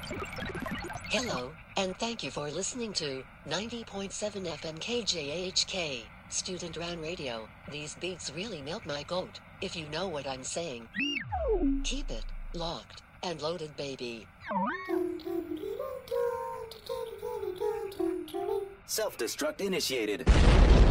Hello, and thank you for listening to 90.7 FM KJAHK, Student-Run Radio. These beats really melt my goat, if you know what I'm saying. Keep it locked and loaded, baby. Self-destruct initiated.